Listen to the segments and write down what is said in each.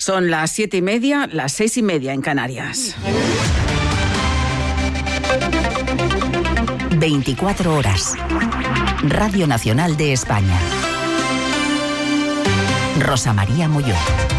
Son las 7:30, las 6:30 en Canarias. 24 horas. Radio Nacional de España. Rosa María Molló.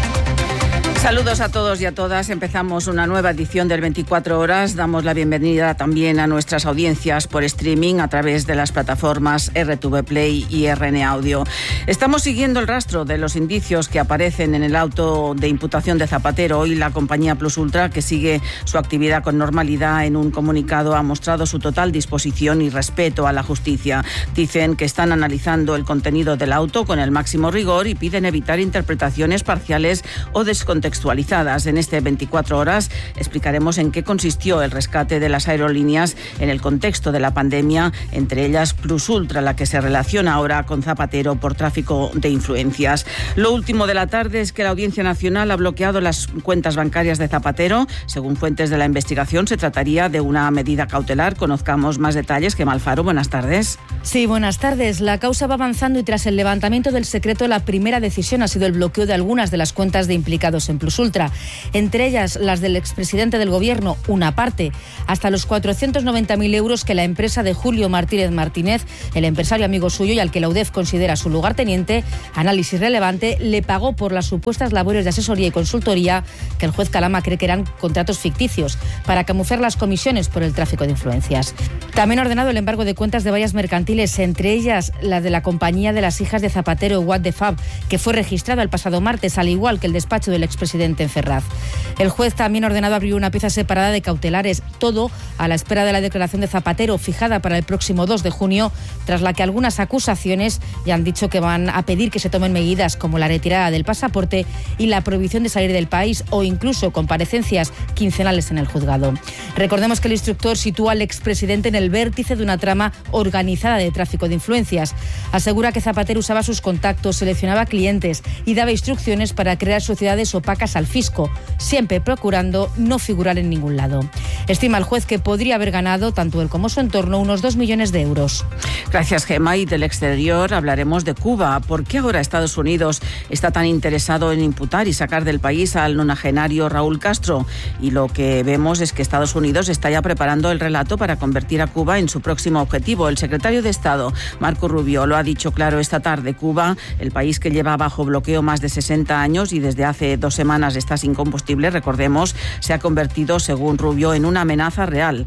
Saludos a todos y a todas. Empezamos una nueva edición del 24 horas. Damos la bienvenida también a nuestras audiencias por streaming a través de las plataformas RTV Play y RN Audio. Estamos siguiendo el rastro de los indicios que aparecen en el auto de imputación de Zapatero. Hoy la compañía Plus Ultra, que sigue su actividad con normalidad, en un comunicado ha mostrado su total disposición y respeto a la justicia. Dicen que están analizando el contenido del auto con el máximo rigor y piden evitar interpretaciones parciales o descontextualizadas. En este 24 horas explicaremos en qué consistió el rescate de las aerolíneas en el contexto de la pandemia, entre ellas Plus Ultra, la que se relaciona ahora con Zapatero por tráfico de influencias. Lo último de la tarde es que la Audiencia Nacional ha bloqueado las cuentas bancarias de Zapatero. Según fuentes de la investigación, se trataría de una medida cautelar. Conozcamos más detalles. Gemma Alfaro, buenas tardes. Sí, buenas tardes. La causa va avanzando y tras el levantamiento del secreto, la primera decisión ha sido el bloqueo de algunas de las cuentas de implicados en Plus Ultra, entre ellas las del expresidente del Gobierno, una parte, hasta los 490.000 euros que la empresa de Julio Martínez Martínez, el empresario amigo suyo y al que la UDEF considera su lugarteniente, análisis relevante, le pagó por las supuestas labores de asesoría y consultoría que el juez Calama cree que eran contratos ficticios para camuflar las comisiones por el tráfico de influencias. También ha ordenado el embargo de cuentas de varias mercantiles, entre ellas la de la compañía de las hijas de Zapatero, What the Fab, que fue registrado el pasado martes, al igual que el despacho del expresidente en Ferraz. El juez también ha ordenado abrir una pieza separada de cautelares, todo a la espera de la declaración de Zapatero fijada para el próximo 2 de junio, tras la que algunas acusaciones ya han dicho que van a pedir que se tomen medidas como la retirada del pasaporte y la prohibición de salir del país o incluso comparecencias quincenales en el juzgado. Recordemos que el instructor sitúa al expresidente en el vértice de una trama organizada de tráfico de influencias. Asegura que Zapatero usaba sus contactos, seleccionaba clientes y daba instrucciones para crear sociedades opacas al fisco, siempre procurando no figurar en ningún lado. Estima el juez que podría haber ganado, tanto él como su entorno, unos 2 millones de euros. Gracias, Gemma. Y del exterior hablaremos de Cuba. ¿Por qué ahora Estados Unidos está tan interesado en imputar y sacar del país al nonagenario Raúl Castro? Y lo que vemos es que Estados Unidos está ya preparando el relato para convertir a Cuba en su próximo objetivo. El secretario de Estado, Marco Rubio, lo ha dicho claro esta tarde. Cuba, el país que lleva bajo bloqueo más de 60 años y desde hace 2 semanas está sin combustible, recordemos, se ha convertido, según Rubio, en una amenaza real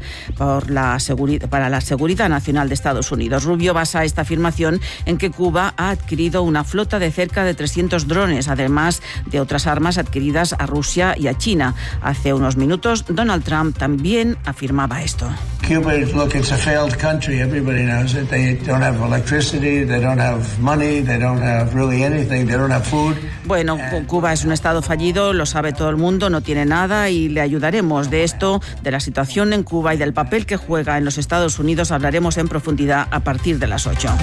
para la seguridad nacional de Estados Unidos. Rubio basa esta afirmación en que Cuba ha adquirido una flota de cerca de 300 drones, además de otras armas adquiridas a Rusia y a China. Hace unos minutos, Donald Trump también afirmaba esto. Cuba, look, it's a failed country. Everybody knows it. They don't have electricity, they don't have money, they don't have really anything, they don't have food. Bueno, Cuba es un estado fallido, lo sabe todo el mundo, no tiene nada y le ayudaremos. De esto, de la situación en Cuba y del papel que juega en los Estados Unidos hablaremos en profundidad a partir de las 8.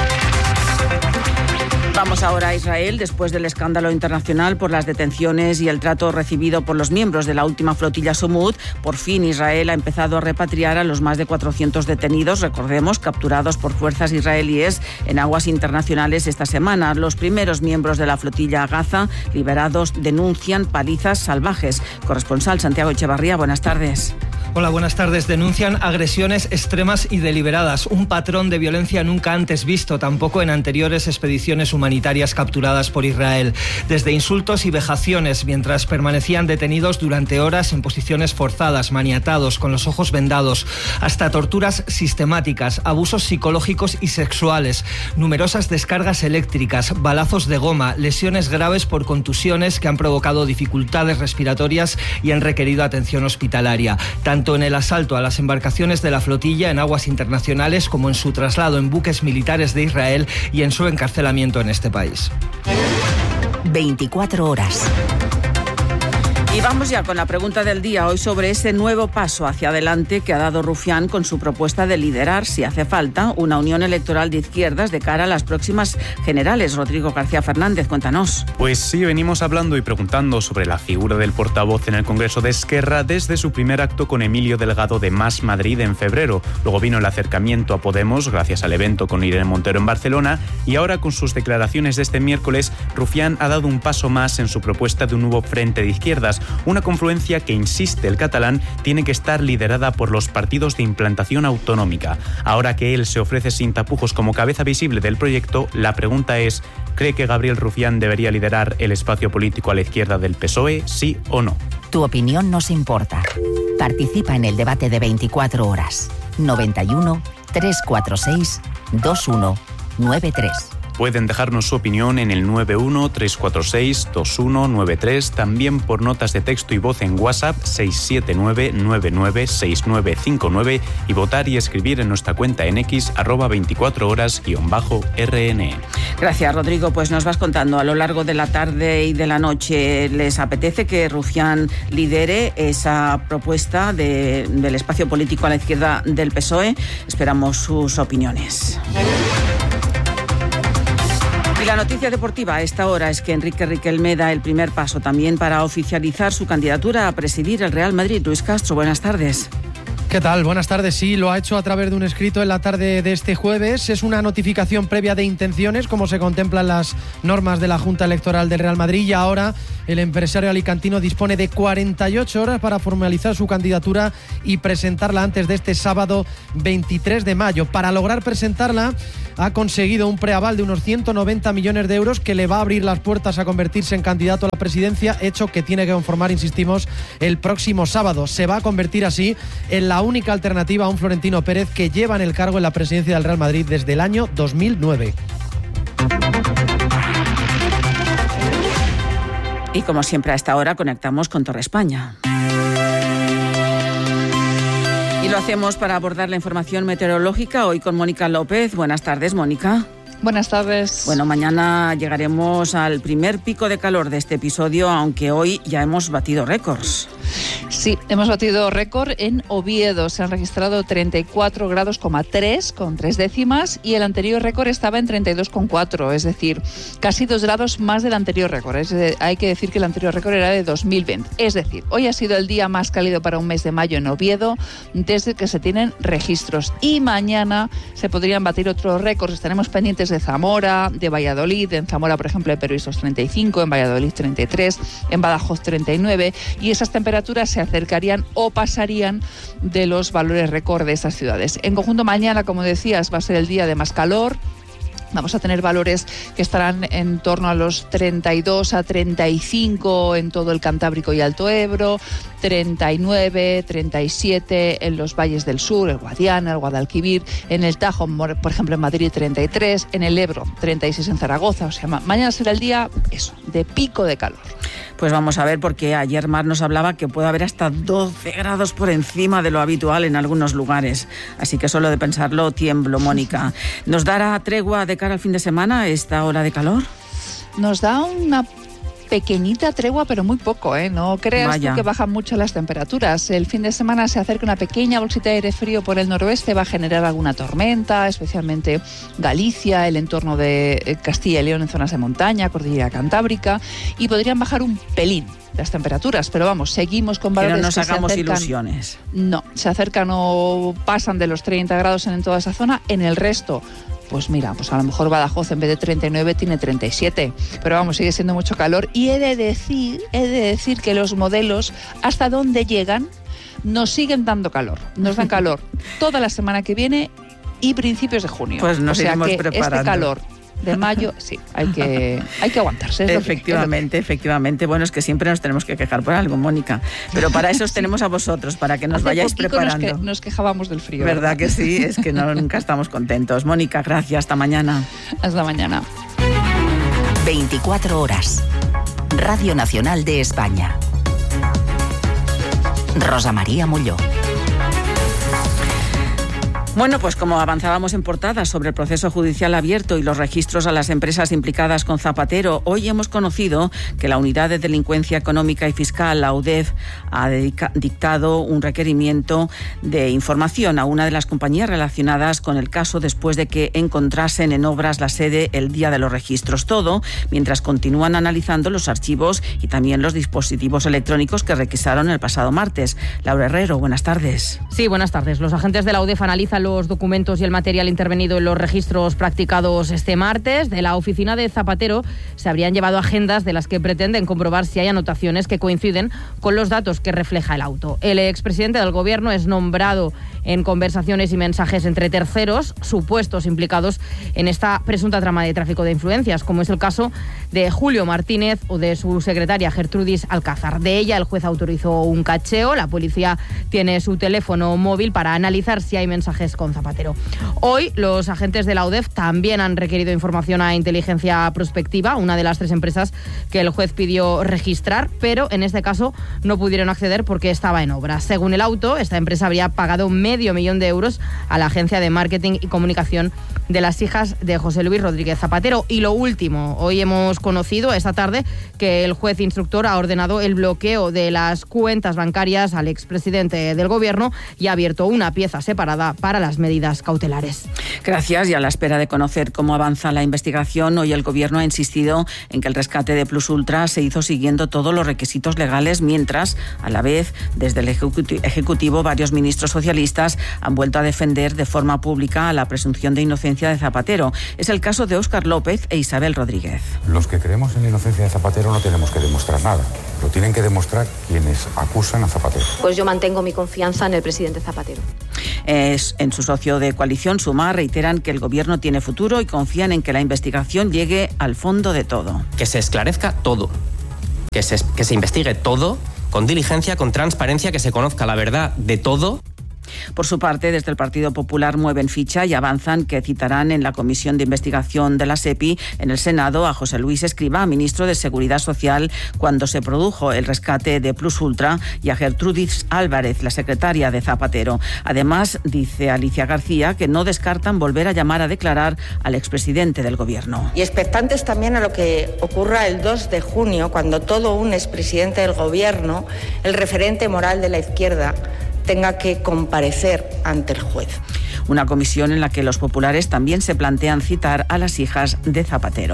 Vamos ahora a Israel, después del escándalo internacional por las detenciones y el trato recibido por los miembros de la última flotilla Sumud. Por fin Israel ha empezado a repatriar a los más de 400 detenidos, recordemos, capturados por fuerzas israelíes en aguas internacionales esta semana. Los primeros miembros de la flotilla Gaza, liberados, denuncian palizas salvajes. Corresponsal Santiago Echevarría, buenas tardes. Hola, buenas tardes. Denuncian agresiones extremas y deliberadas, un patrón de violencia nunca antes visto, tampoco en anteriores expediciones humanitarias capturadas por Israel. Desde insultos y vejaciones mientras permanecían detenidos durante horas en posiciones forzadas, maniatados, con los ojos vendados, hasta torturas sistemáticas, abusos psicológicos y sexuales, numerosas descargas eléctricas, balazos de goma, lesiones graves por contusiones que han provocado dificultades respiratorias y han requerido atención hospitalaria, tanto en el asalto a las embarcaciones de la flotilla en aguas internacionales como en su traslado en buques militares de Israel y en su encarcelamiento en este país. 24 horas. Y vamos ya con la pregunta del día, hoy sobre ese nuevo paso hacia adelante que ha dado Rufián con su propuesta de liderar, si hace falta, una unión electoral de izquierdas de cara a las próximas generales. Rodrigo García Fernández, cuéntanos. Pues sí, venimos hablando y preguntando sobre la figura del portavoz en el Congreso de Esquerra desde su primer acto con Emilio Delgado de Más Madrid en febrero. Luego vino el acercamiento a Podemos gracias al evento con Irene Montero en Barcelona y ahora con sus declaraciones de este miércoles, Rufián ha dado un paso más en su propuesta de un nuevo frente de izquierdas. Una confluencia que, insiste el catalán, tiene que estar liderada por los partidos de implantación autonómica. Ahora que él se ofrece sin tapujos como cabeza visible del proyecto, la pregunta es, ¿cree que Gabriel Rufián debería liderar el espacio político a la izquierda del PSOE, sí o no? Tu opinión nos importa. Participa en el debate de 24 horas. 91 346 2193. Pueden dejarnos su opinión en el 91-346-2193, también por notas de texto y voz en WhatsApp 679-996959 y votar y escribir en nuestra cuenta en X @24horas_RN. Gracias, Rodrigo. Pues nos vas contando a lo largo de la tarde y de la noche. ¿Les apetece que Rufián lidere esa propuesta del espacio político a la izquierda del PSOE? Esperamos sus opiniones. Y la noticia deportiva a esta hora es que Enrique Riquelme da el primer paso también para oficializar su candidatura a presidir el Real Madrid. Luis Castro, buenas tardes. ¿Qué tal? Buenas tardes. Sí, lo ha hecho a través de un escrito en la tarde de este jueves. Es una notificación previa de intenciones, como se contemplan las normas de la Junta Electoral del Real Madrid, y ahora el empresario alicantino dispone de 48 horas para formalizar su candidatura y presentarla antes de este sábado 23 de mayo. Para lograr presentarla, ha conseguido un preaval de unos 190 millones de euros que le va a abrir las puertas a convertirse en candidato a la presidencia, hecho que tiene que conformar, insistimos, el próximo sábado. Se va a convertir así en la única alternativa a un Florentino Pérez que lleva en el cargo en la presidencia del Real Madrid desde el año 2009. Y como siempre a esta hora conectamos con Torre España. Y lo hacemos para abordar la información meteorológica hoy con Mónica López. Buenas tardes, Mónica. Buenas tardes. Bueno, mañana llegaremos al primer pico de calor de este episodio, aunque hoy ya hemos batido récords. Sí, hemos batido récord en Oviedo. Se han registrado 34 grados, con 3 décimas, y el anterior récord estaba en 32,4, es decir, casi 2 grados más del anterior récord. Hay que decir que el anterior récord era de 2020. Es decir, hoy ha sido el día más cálido para un mes de mayo en Oviedo desde que se tienen registros. Y mañana se podrían batir otros récords. Estaremos pendientes de Zamora, de Valladolid. En Zamora, por ejemplo, hay previstos 35, en Valladolid 33, en Badajoz 39, y esas temperaturas se acercarían o pasarían de los valores récord de estas ciudades. En conjunto, mañana, como decías, va a ser el día de más calor. Vamos a tener valores que estarán en torno a los 32 a 35 en todo el Cantábrico y Alto Ebro, 39, 37 en los valles del sur, el Guadiana, el Guadalquivir, en el Tajo, por ejemplo, en Madrid 33, en el Ebro 36 en Zaragoza. O sea, mañana será el día, eso, de pico de calor. Pues vamos a ver, porque ayer Mar nos hablaba que puede haber hasta 12 grados por encima de lo habitual en algunos lugares. Así que solo de pensarlo tiemblo, Mónica. ¿Nos dará tregua de cara al fin de semana esta ola de calor? Nos da una pequeñita tregua, pero muy poco, ¿eh? No creas tú que bajan mucho las temperaturas. El fin de semana se acerca una pequeña bolsita de aire frío por el noroeste, va a generar alguna tormenta, especialmente Galicia, el entorno de Castilla y León en zonas de montaña, Cordillera Cantábrica, y podrían bajar un pelín las temperaturas, pero vamos, seguimos con valores que no nos hagamos se acercan, ilusiones. No, se acercan o pasan de los 30 grados en toda esa zona. En el resto, pues mira, pues a lo mejor Badajoz en vez de 39 tiene 37, pero vamos, sigue siendo mucho calor. Y he de decir que los modelos, hasta donde llegan, nos siguen dando calor, nos dan calor toda la semana que viene y principios de junio. Pues nos iremos preparando. Este calor de mayo, sí, hay que aguantarse. Efectivamente. Bueno, es que siempre nos tenemos que quejar por algo, Mónica. Pero para eso os tenemos a vosotros, para que nos vayáis preparando. Nos quejábamos del frío. ¿Verdad que sí? Es que nunca estamos contentos. Mónica, gracias. Hasta mañana. Hasta mañana. 24 horas. Radio Nacional de España. Rosa María Molló. Bueno, pues como avanzábamos en portada sobre el proceso judicial abierto y los registros a las empresas implicadas con Zapatero, hoy hemos conocido que la Unidad de Delincuencia Económica y Fiscal, la UDEF, ha dictado un requerimiento de información a una de las compañías relacionadas con el caso después de que encontrasen en obras la sede el día de los registros. Todo mientras continúan analizando los archivos y también los dispositivos electrónicos que requisaron el pasado martes. Laura Herrero, buenas tardes. Sí, buenas tardes. Los agentes de la UDEF analizan los documentos y el material intervenido en los registros practicados este martes. De la oficina de Zapatero se habrían llevado agendas de las que pretenden comprobar si hay anotaciones que coinciden con los datos que refleja el auto. El expresidente del Gobierno es nombrado en conversaciones y mensajes entre terceros supuestos implicados en esta presunta trama de tráfico de influencias, como es el caso de Julio Martínez o de su secretaria Gertrudis Alcázar. De ella el juez autorizó un cacheo. La policía tiene su teléfono móvil para analizar si hay mensajes con Zapatero. Hoy los agentes de la UDEF también han requerido información a Inteligencia Prospectiva, una de las 3 empresas que el juez pidió registrar, pero en este caso no pudieron acceder porque estaba en obra. Según el auto, esta empresa habría pagado $500,000 a la agencia de marketing y comunicación de las hijas de José Luis Rodríguez Zapatero. Y lo último, hoy hemos conocido esta tarde que el juez instructor ha ordenado el bloqueo de las cuentas bancarias al expresidente del Gobierno y ha abierto una pieza separada para las medidas cautelares. Gracias. Y a la espera de conocer cómo avanza la investigación, hoy el Gobierno ha insistido en que el rescate de Plus Ultra se hizo siguiendo todos los requisitos legales, mientras, a la vez, desde el Ejecutivo, varios ministros socialistas han vuelto a defender de forma pública a la presunción de inocencia de Zapatero. Es el caso de Óscar López e Isabel Rodríguez. Los que creemos en la inocencia de Zapatero no tenemos que demostrar nada. Lo tienen que demostrar quienes acusan a Zapatero. Pues yo mantengo mi confianza en el presidente Zapatero. En su socio de coalición, Sumar, reiteran que el Gobierno tiene futuro y confían en que la investigación llegue al fondo de todo. Que se esclarezca todo, que se investigue todo con diligencia, con transparencia, que se conozca la verdad de todo. Por su parte, desde el Partido Popular mueven ficha y avanzan que citarán en la Comisión de Investigación de la SEPI en el Senado a José Luis Escrivá, ministro de Seguridad Social, cuando se produjo el rescate de Plus Ultra, y a Gertrudis Álvarez, la secretaria de Zapatero. Además, dice Alicia García que no descartan volver a llamar a declarar al expresidente del Gobierno. Y expectantes también a lo que ocurra el 2 de junio, cuando todo un expresidente del Gobierno, el referente moral de la izquierda, tenga que comparecer ante el juez. Una comisión en la que los populares también se plantean citar a las hijas de Zapatero.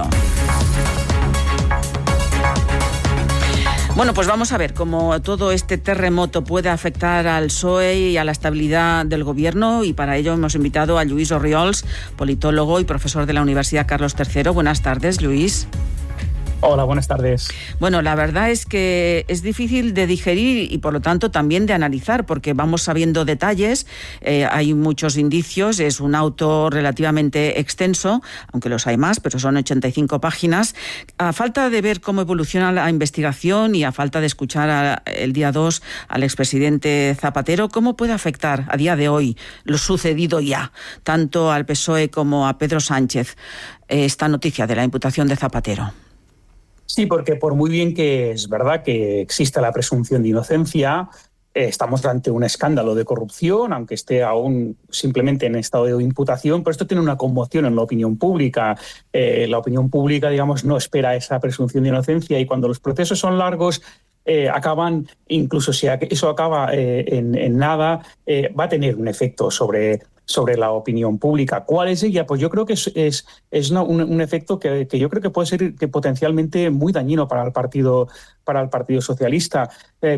Bueno, pues vamos a ver cómo todo este terremoto puede afectar al PSOE y a la estabilidad del Gobierno, y para ello hemos invitado a Lluís Orriols, politólogo y profesor de la Universidad Carlos III. Buenas tardes, Lluís. Hola, buenas tardes. Bueno, la verdad es que es difícil de digerir y por lo tanto también de analizar, porque vamos sabiendo detalles, hay muchos indicios, es un auto relativamente extenso, aunque los hay más, pero son 85 páginas. A falta de ver cómo evoluciona la investigación y a falta de escuchar el día 2 al expresidente Zapatero, ¿cómo puede afectar a día de hoy lo sucedido ya, tanto al PSOE como a Pedro Sánchez, esta noticia de la imputación de Zapatero? Sí, porque por muy bien que es verdad que exista la presunción de inocencia, estamos ante un escándalo de corrupción, aunque esté aún simplemente en estado de imputación, pero esto tiene una conmoción en la opinión pública. La opinión pública, digamos, no espera esa presunción de inocencia, y cuando los procesos son largos, acaban, incluso si eso acaba en nada, va a tener un efecto sobre la opinión pública. ¿Cuál es ella? Pues yo creo que es un efecto que yo creo que puede ser potencialmente muy dañino para el Partido Socialista.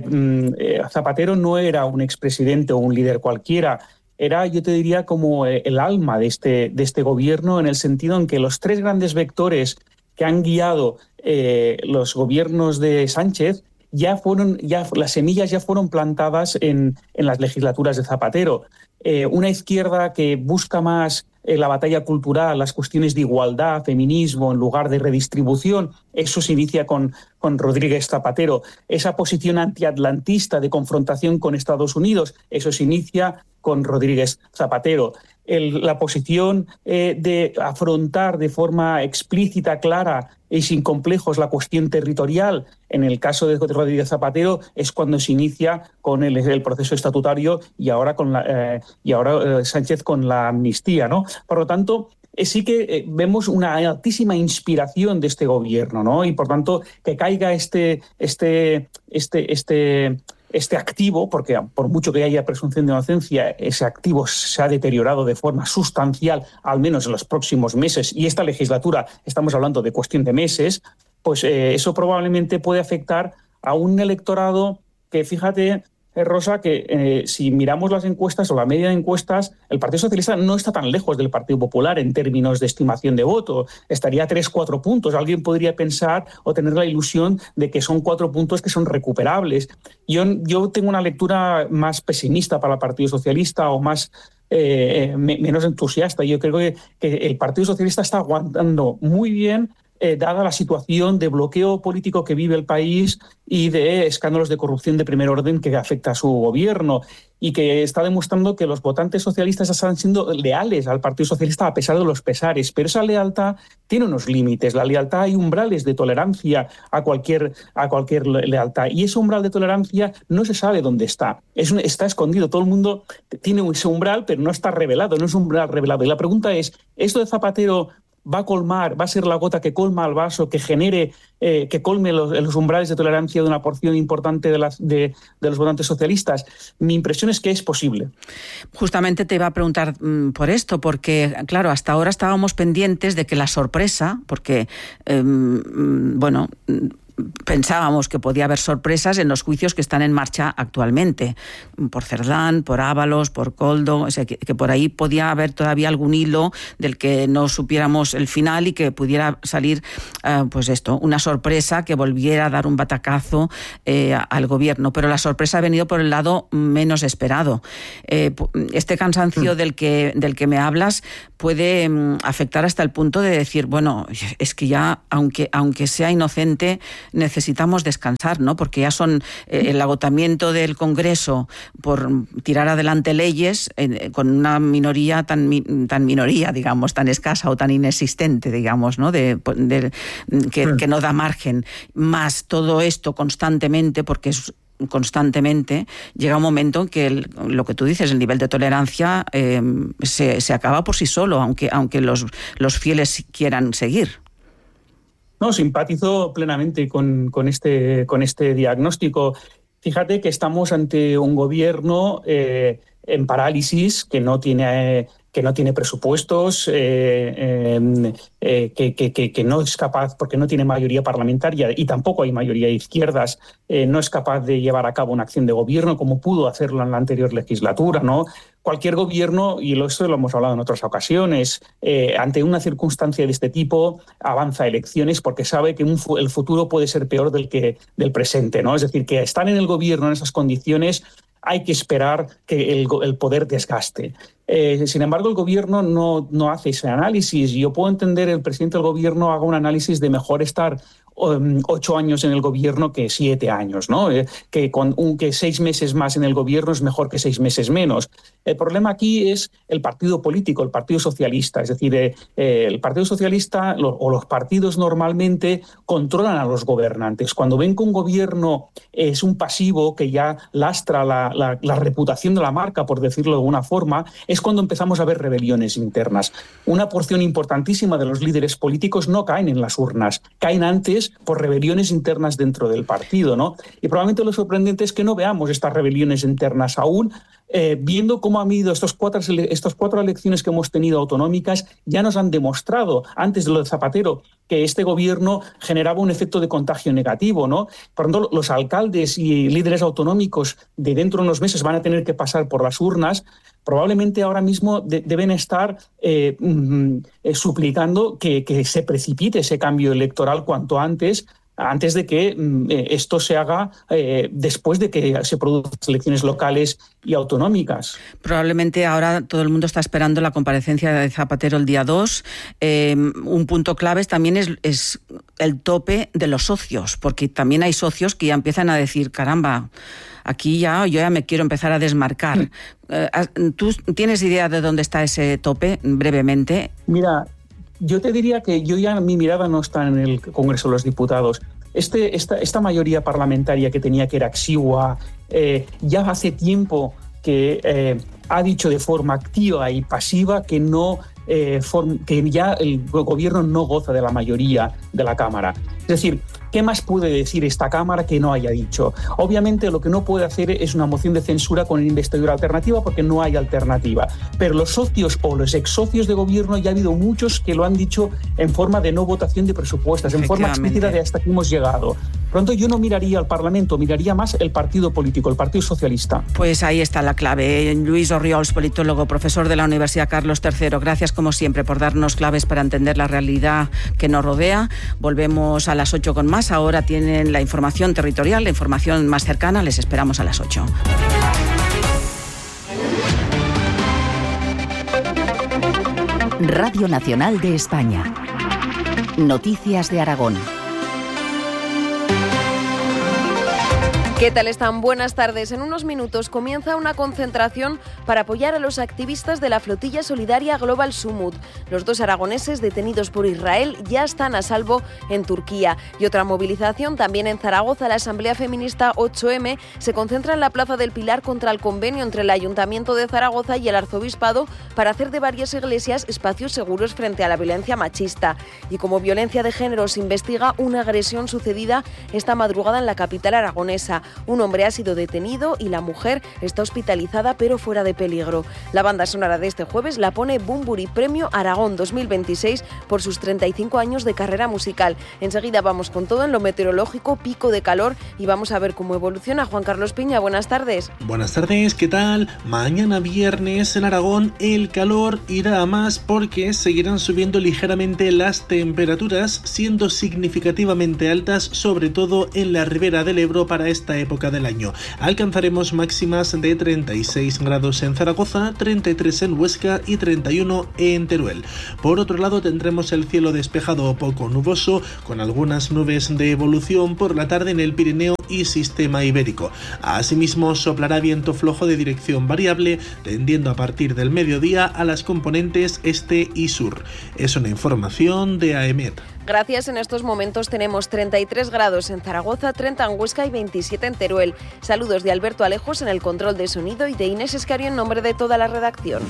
Zapatero no era un expresidente o un líder cualquiera. Era, yo te diría, como el alma de este gobierno, en el sentido en que los 3 grandes vectores que han guiado los gobiernos de Sánchez las semillas ya fueron plantadas en las legislaturas de Zapatero. Una izquierda que busca más la batalla cultural, las cuestiones de igualdad, feminismo, en lugar de redistribución, eso se inicia con Rodríguez Zapatero. Esa posición antiatlantista de confrontación con Estados Unidos, eso se inicia con Rodríguez Zapatero. La posición de afrontar de forma explícita, clara, y sin complejos la cuestión territorial, en el caso de Rodríguez Zapatero, es cuando se inicia con el proceso estatutario y ahora Sánchez con la amnistía, ¿no? Por lo tanto, sí que vemos una altísima inspiración de este gobierno, ¿no? Y por tanto, que caiga este activo, porque por mucho que haya presunción de inocencia, ese activo se ha deteriorado de forma sustancial, al menos en los próximos meses, y esta legislatura estamos hablando de cuestión de meses, pues eso probablemente puede afectar a un electorado que, fíjate, Rosa, que si miramos las encuestas o la media de encuestas, el Partido Socialista no está tan lejos del Partido Popular en términos de estimación de voto. Estaría a 3-4 puntos. Alguien podría pensar o tener la ilusión de que son 4 puntos que son recuperables. Yo tengo una lectura más pesimista para el Partido Socialista o más menos entusiasta. Yo creo que el Partido Socialista está aguantando muy bien, dada la situación de bloqueo político que vive el país y de escándalos de corrupción de primer orden que afecta a su gobierno, y que está demostrando que los votantes socialistas están siendo leales al Partido Socialista a pesar de los pesares. Pero esa lealtad tiene unos límites. La lealtad, hay umbrales de tolerancia a cualquier lealtad, y ese umbral de tolerancia no se sabe dónde está. Está escondido. Todo el mundo tiene ese umbral, pero no está revelado, no es un umbral revelado. Y la pregunta es, ¿esto de Zapatero va a ser la gota que colma el vaso, que genere, que colme los umbrales de tolerancia de una porción importante de los votantes socialistas? Mi impresión es que es posible. Justamente te iba a preguntar por esto, porque, claro, hasta ahora estábamos pendientes de que la sorpresa, porque, pensábamos que podía haber sorpresas en los juicios que están en marcha actualmente, por Cerdán, por Ábalos, por Koldo, o sea, que por ahí podía haber todavía algún hilo del que no supiéramos el final y que pudiera salir, una sorpresa que volviera a dar un batacazo al gobierno. Pero la sorpresa ha venido por el lado menos esperado. Este cansancio del que me hablas puede afectar hasta el punto de decir, bueno, es que ya, aunque sea inocente, necesitamos descansar, ¿no? Porque ya son el agotamiento del Congreso por tirar adelante leyes con una minoría tan minoría, digamos, tan escasa o tan inexistente, digamos, ¿no? Que no da margen. Más todo esto constantemente, porque es constantemente, llega un momento en que lo que tú dices, el nivel de tolerancia se acaba por sí solo, aunque los fieles quieran seguir. No, simpatizo plenamente con este diagnóstico. Fíjate que estamos ante un gobierno en parálisis, que no tiene presupuestos, que no es capaz, porque no tiene mayoría parlamentaria y tampoco hay mayoría de izquierdas, no es capaz de llevar a cabo una acción de gobierno como pudo hacerlo en la anterior legislatura, ¿no? Cualquier gobierno, y esto lo hemos hablado en otras ocasiones, ante una circunstancia de este tipo avanza a elecciones porque sabe que el futuro puede ser peor del presente, ¿no? Es decir, que estar en el gobierno en esas condiciones hay que esperar que el poder desgaste. Sin embargo, el gobierno no hace ese análisis. Yo puedo entender el presidente del gobierno haga un análisis de mejor estar 8 años en el gobierno que 7 años, ¿no? Que 6 meses más en el gobierno es mejor que 6 meses menos. El problema aquí es el partido político, el Partido Socialista. Es decir, el Partido Socialista o los partidos normalmente controlan a los gobernantes. Cuando ven que un gobierno es un pasivo que ya lastra la reputación de la marca, por decirlo de alguna forma, es cuando empezamos a ver rebeliones internas. Una porción importantísima de los líderes políticos no caen en las urnas, caen antes por rebeliones internas dentro del partido, ¿no? Y probablemente lo sorprendente es que no veamos estas rebeliones internas aún, viendo cómo han ido estas 4 elecciones que hemos tenido autonómicas. Ya nos han demostrado, antes de lo de Zapatero, que este gobierno generaba un efecto de contagio negativo, ¿no? Por lo tanto, los alcaldes y líderes autonómicos de dentro de unos meses van a tener que pasar por las urnas. Probablemente ahora mismo deben estar suplicando que se precipite ese cambio electoral cuanto antes de que esto se haga después de que se produzcan elecciones locales y autonómicas. Probablemente ahora todo el mundo está esperando la comparecencia de Zapatero el día 2. Un punto clave también es el tope de los socios, porque también hay socios que ya empiezan a decir, caramba, aquí yo ya me quiero empezar a desmarcar. ¿Tú tienes idea de dónde está ese tope, brevemente? Mira, Yo te diría que mi mirada no está en el Congreso de los Diputados. Esta mayoría parlamentaria que tenía, que era exigua, ya hace tiempo que ha dicho de forma activa y pasiva que ya el gobierno no goza de la mayoría de la Cámara. Es decir, ¿qué más puede decir esta Cámara que no haya dicho? Obviamente lo que no puede hacer es una moción de censura con investidura alternativa, porque no hay alternativa. Pero los socios o los ex socios de gobierno, ya ha habido muchos que lo han dicho en forma de no votación de presupuestos, en forma explícita de hasta aquí hemos llegado. Pronto yo no miraría al Parlamento, miraría más el partido político, el Partido Socialista. Pues ahí está la clave. Luis Orriols, politólogo, profesor de la Universidad Carlos III. Gracias como siempre por darnos claves para entender la realidad que nos rodea. Volvemos a las 8 con más. Ahora tienen la información territorial, la información más cercana. Les esperamos a las 8. Radio Nacional de España. Noticias de Aragón. ¿Qué tal están? Buenas tardes. En unos minutos comienza una concentración para apoyar a los activistas de la flotilla solidaria Global Sumut. Los 2 aragoneses detenidos por Israel ya están a salvo en Turquía. Y otra movilización también en Zaragoza. La Asamblea Feminista 8M se concentra en la Plaza del Pilar contra el convenio entre el Ayuntamiento de Zaragoza y el Arzobispado para hacer de varias iglesias espacios seguros frente a la violencia machista. Y como violencia de género se investiga una agresión sucedida esta madrugada en la capital aragonesa. Un hombre ha sido detenido y la mujer está hospitalizada pero fuera de peligro. La banda sonora de este jueves la pone Bumburi Premio Aragón 2026 por sus 35 años de carrera musical. Enseguida vamos con todo en lo meteorológico, pico de calor, y vamos a ver cómo evoluciona. Juan Carlos Piña, buenas tardes. Buenas tardes, ¿qué tal? Mañana viernes en Aragón el calor irá a más porque seguirán subiendo ligeramente las temperaturas, siendo significativamente altas, sobre todo en la ribera del Ebro para esta época del año. Alcanzaremos máximas de 36 grados en Zaragoza, 33 en Huesca y 31 en Teruel. Por otro lado, tendremos el cielo despejado o poco nuboso, con algunas nubes de evolución por la tarde en el Pirineo y Sistema Ibérico. Asimismo, soplará viento flojo de dirección variable, tendiendo a partir del mediodía a las componentes este y sur. Es una información de AEMET. Gracias, en estos momentos tenemos 33 grados en Zaragoza, 30 en Huesca y 27 en Teruel. Saludos de Alberto Alejos en el control de sonido y de Inés Escario en nombre de toda la redacción.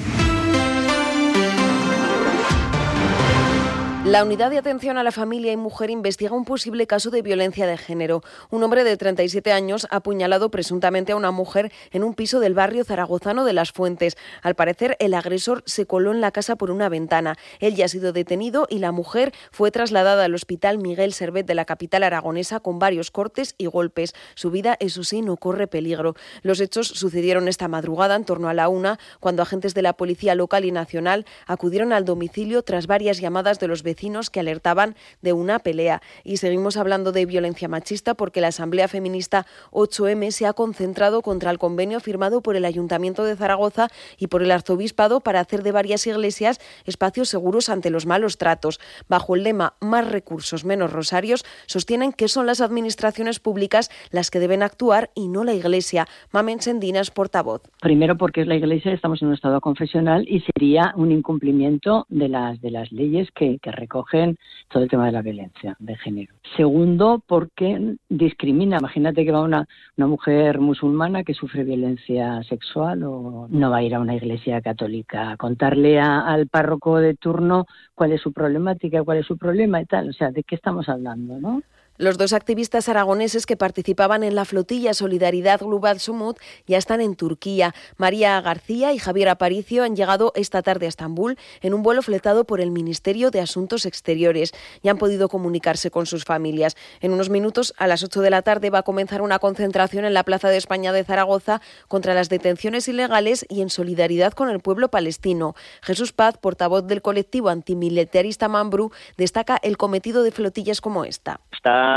La Unidad de Atención a la Familia y Mujer investiga un posible caso de violencia de género. Un hombre de 37 años ha apuñalado presuntamente a una mujer en un piso del barrio zaragozano de Las Fuentes. Al parecer, el agresor se coló en la casa por una ventana. Él ya ha sido detenido y la mujer fue trasladada al Hospital Miguel Servet de la capital aragonesa con varios cortes y golpes. Su vida, eso sí, no corre peligro. Los hechos sucedieron esta madrugada en torno a la 1, cuando agentes de la Policía Local y Nacional acudieron al domicilio tras varias llamadas de los vecinos que alertaban de una pelea. Y seguimos hablando de violencia machista porque la Asamblea Feminista 8M se ha concentrado contra el convenio firmado por el Ayuntamiento de Zaragoza y por el Arzobispado para hacer de varias iglesias espacios seguros ante los malos tratos. Bajo el lema Más recursos, menos rosarios, sostienen que son las administraciones públicas las que deben actuar y no la Iglesia. Mamen Sendinas, portavoz. Primero porque es la Iglesia, estamos en un estado confesional y sería un incumplimiento de las leyes que recogen todo el tema de la violencia de género. Segundo, porque discrimina. Imagínate que va una mujer musulmana que sufre violencia sexual, o no va a ir a una iglesia católica a contarle al párroco de turno cuál es su problemática, cuál es su problema y tal. O sea, ¿de qué estamos hablando, no? Los 2 activistas aragoneses que participaban en la flotilla Solidaridad Global Sumut ya están en Turquía. María García y Javier Aparicio han llegado esta tarde a Estambul en un vuelo fletado por el Ministerio de Asuntos Exteriores y han podido comunicarse con sus familias. En unos minutos, a las 8 de la tarde, va a comenzar una concentración en la Plaza de España de Zaragoza contra las detenciones ilegales y en solidaridad con el pueblo palestino. Jesús Paz, portavoz del colectivo antimilitarista Mambrú, destaca el cometido de flotillas como esta. Está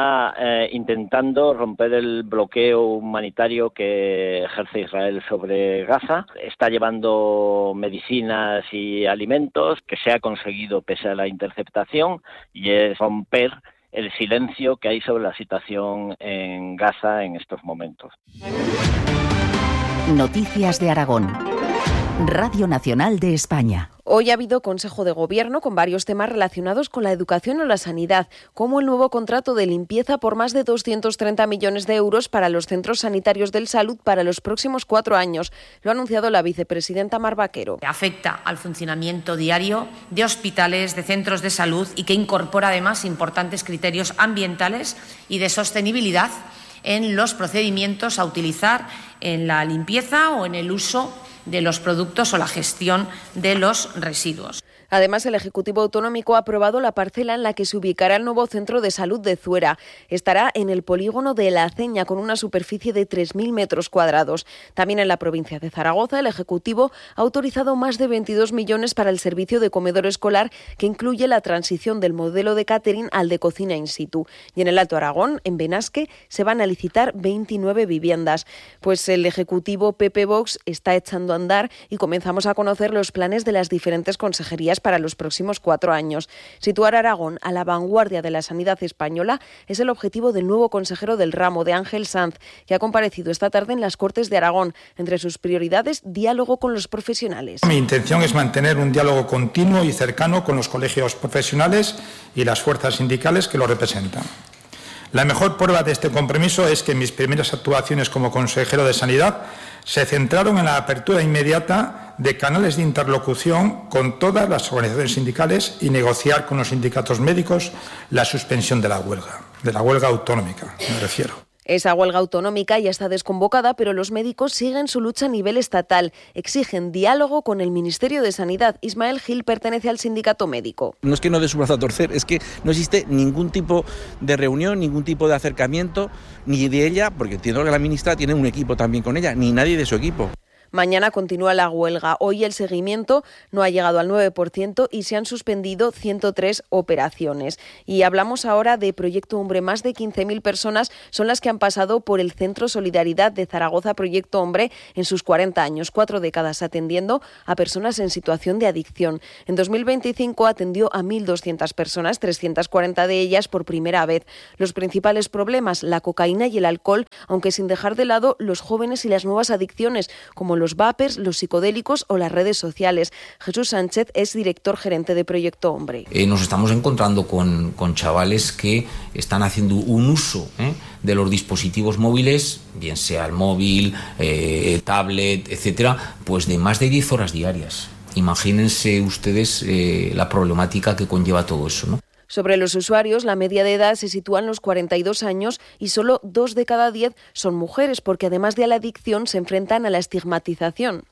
intentando romper el bloqueo humanitario que ejerce Israel sobre Gaza. Está llevando medicinas y alimentos, que se ha conseguido pese a la interceptación, y es romper el silencio que hay sobre la situación en Gaza en estos momentos. Noticias de Aragón. Radio Nacional de España. Hoy ha habido Consejo de Gobierno con varios temas relacionados con la educación o la sanidad, como el nuevo contrato de limpieza por más de 230 millones de euros para los centros sanitarios del Salud para los próximos 4 años. Lo ha anunciado la vicepresidenta Mar Vaquero. Afecta al funcionamiento diario de hospitales, de centros de salud y que incorpora además importantes criterios ambientales y de sostenibilidad en los procedimientos a utilizar en la limpieza o en el uso de los productos o la gestión de los residuos. Además, el Ejecutivo Autonómico ha aprobado la parcela en la que se ubicará el nuevo centro de salud de Zuera. Estará en el polígono de La Aceña, con una superficie de 3.000 metros cuadrados. También en la provincia de Zaragoza, el Ejecutivo ha autorizado más de 22 millones para el servicio de comedor escolar, que incluye la transición del modelo de catering al de cocina in situ. Y en el Alto Aragón, en Benasque, se van a licitar 29 viviendas. Pues el Ejecutivo PP-Vox está echando a andar y comenzamos a conocer los planes de las diferentes consejerías para los próximos 4 años. Situar a Aragón a la vanguardia de la sanidad española es el objetivo del nuevo consejero del ramo, de Ángel Sanz, que ha comparecido esta tarde en las Cortes de Aragón. Entre sus prioridades, diálogo con los profesionales. Mi intención es mantener un diálogo continuo y cercano con los colegios profesionales y las fuerzas sindicales que lo representan. La mejor prueba de este compromiso es que mis primeras actuaciones como consejero de Sanidad se centraron en la apertura inmediata de canales de interlocución con todas las organizaciones sindicales y negociar con los sindicatos médicos la suspensión de la huelga autonómica, me refiero. Esa huelga autonómica ya está desconvocada, pero los médicos siguen su lucha a nivel estatal. Exigen diálogo con el Ministerio de Sanidad. Ismael Gil pertenece al sindicato médico. No es que no dé su brazo a torcer, es que no existe ningún tipo de reunión, ningún tipo de acercamiento, ni de ella, porque entiendo que la ministra tiene un equipo también con ella, ni nadie de su equipo. Mañana continúa la huelga. Hoy el seguimiento no ha llegado al 9% y se han suspendido 103 operaciones. Y hablamos ahora de Proyecto Hombre. Más de 15.000 personas son las que han pasado por el Centro Solidaridad de Zaragoza Proyecto Hombre en sus 40 años, 4 décadas atendiendo a personas en situación de adicción. En 2025 atendió a 1.200 personas, 340 de ellas por primera vez. Los principales problemas, la cocaína y el alcohol, aunque sin dejar de lado los jóvenes y las nuevas adicciones, como los vapers, los psicodélicos o las redes sociales. Jesús Sánchez es director gerente de Proyecto Hombre. Nos estamos encontrando con chavales que están haciendo un uso de los dispositivos móviles, bien sea el móvil, tablet, etcétera, pues de más de 10 horas diarias. Imagínense ustedes la problemática que conlleva todo eso, ¿no? Sobre los usuarios, la media de edad se sitúa en los 42 años y solo 2 de cada 10 son mujeres, porque además de a la adicción se enfrentan a la estigmatización.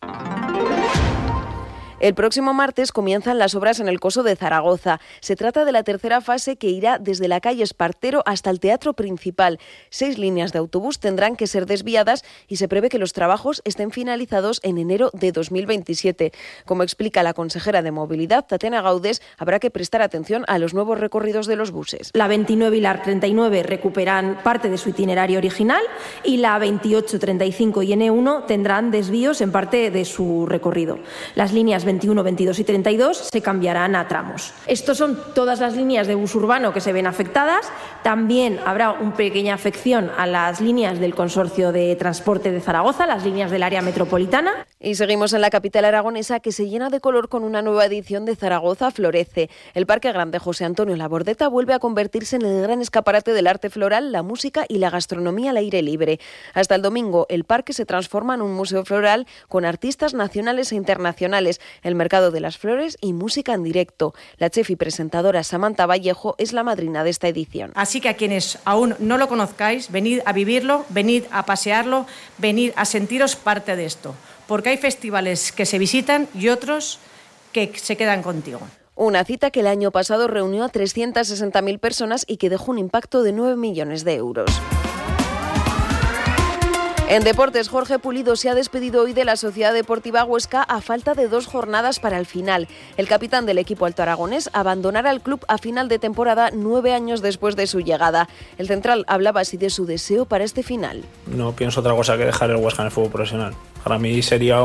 El próximo martes comienzan las obras en el Coso de Zaragoza. Se trata de la tercera fase, que irá desde la calle Espartero hasta el Teatro Principal. 6 líneas de autobús tendrán que ser desviadas y se prevé que los trabajos estén finalizados en enero de 2027. Como explica la consejera de Movilidad, Tatiana Gaudés, habrá que prestar atención a los nuevos recorridos de los buses. La 29 y la 39 recuperan parte de su itinerario original y la 28, 35 y N1 tendrán desvíos en parte de su recorrido. Las líneas 21, 22 y 32 se cambiarán a tramos. Estos son todas las líneas de bus urbano que se ven afectadas. También habrá una pequeña afección a las líneas del Consorcio de Transporte de Zaragoza, las líneas del área metropolitana. Y seguimos en la capital aragonesa, que se llena de color con una nueva edición de Zaragoza Florece. El Parque Grande José Antonio Labordeta vuelve a convertirse en el gran escaparate del arte floral, la música y la gastronomía al aire libre. Hasta el domingo, el parque se transforma en un museo floral con artistas nacionales e internacionales, el mercado de las flores y música en directo. La chef y presentadora Samantha Vallejo es la madrina de esta edición. Así que a quienes aún no lo conozcáis, venid a vivirlo, venid a pasearlo, venid a sentiros parte de esto, porque hay festivales que se visitan y otros que se quedan contigo. Una cita que el año pasado reunió a 360.000 personas y que dejó un impacto de 9 millones de euros. En deportes, Jorge Pulido se ha despedido hoy de la Sociedad Deportiva Huesca a falta de 2 jornadas para el final. El capitán del equipo altoaragonés abandonará el club a final de temporada 9 años después de su llegada. El central hablaba así de su deseo para este final. No pienso otra cosa que dejar el Huesca en el fútbol profesional. Para mí sería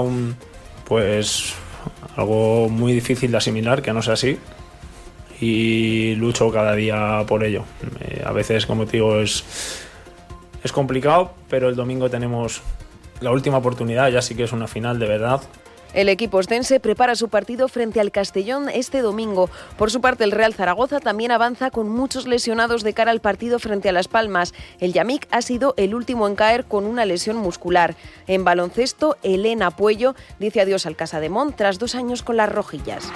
algo muy difícil de asimilar que no sea así, y lucho cada día por ello. A veces, como te digo, es complicado, pero el domingo tenemos la última oportunidad, ya sí que es una final de verdad, El equipo ostense prepara su partido frente al Castellón este domingo. Por su parte, el Real Zaragoza también avanza con muchos lesionados de cara al partido frente a Las Palmas. El Yamik ha sido el último en caer con una lesión muscular. En baloncesto, Elena Puello dice adiós al Casademont tras 2 años con las rojillas.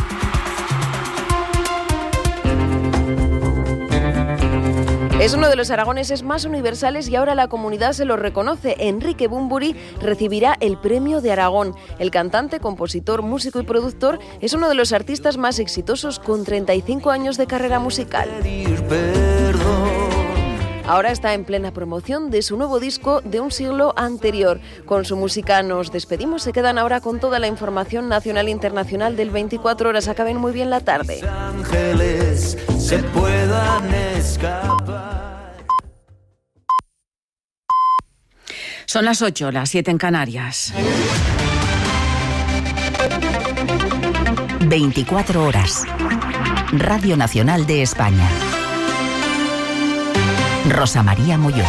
Es uno de los aragoneses más universales y ahora la comunidad se lo reconoce. Enrique Bunbury recibirá el Premio de Aragón. El cantante, compositor, músico y productor es uno de los artistas más exitosos con 35 años de carrera musical. Ahora está en plena promoción de su nuevo disco de un siglo anterior. Con su música nos despedimos. Se quedan ahora con toda la información nacional e internacional del 24 horas. Acaben muy bien la tarde. Ángeles se puedan escapar. Son las 8, las 7 en Canarias. 24 horas. Radio Nacional de España. Rosa María Molló.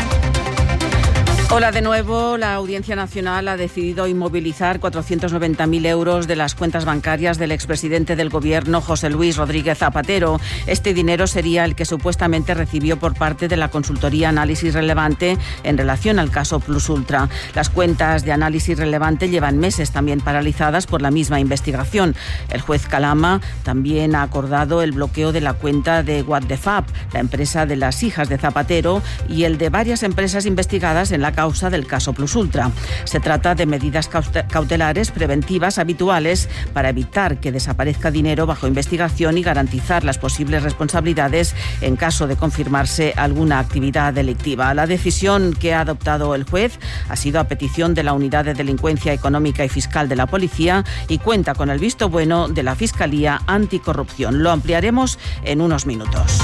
Hola de nuevo. La Audiencia Nacional ha decidido inmovilizar 490.000 euros de las cuentas bancarias del expresidente del Gobierno, José Luis Rodríguez Zapatero. Este dinero sería el que supuestamente recibió por parte de la consultoría Análisis Relevante en relación al caso Plus Ultra. Las cuentas de Análisis Relevante llevan meses también paralizadas por la misma investigación. El juez Calama también ha acordado el bloqueo de la cuenta de What the Fab, la empresa de las hijas de Zapatero, y el de varias empresas investigadas en la causa del caso Plus Ultra. Se trata de medidas cautelares preventivas habituales para evitar que desaparezca dinero bajo investigación y garantizar las posibles responsabilidades en caso de confirmarse alguna actividad delictiva. La decisión que ha adoptado el juez ha sido a petición de la Unidad de Delincuencia Económica y Fiscal de la Policía y cuenta con el visto bueno de la Fiscalía Anticorrupción. Lo ampliaremos en unos minutos.